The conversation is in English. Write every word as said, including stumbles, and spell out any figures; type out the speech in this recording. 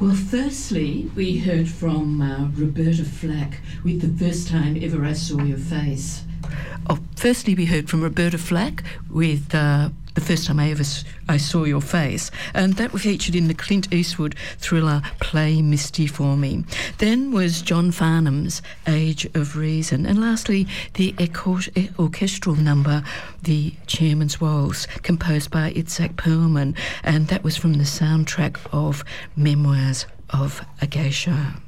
Well, firstly, we heard from uh, Roberta Flack with The First Time Ever I Saw Your Face. Oh, firstly, we heard from Roberta Flack with uh, The First Time I Ever S- I Saw Your Face, and that was featured in the Clint Eastwood thriller Play Misty for Me. Then was John Farnham's Age of Reason, and lastly, the ecor- orchestral number The Chairman's Waltz, composed by Itzhak Perlman, and that was from the soundtrack of Memoirs of a Geisha.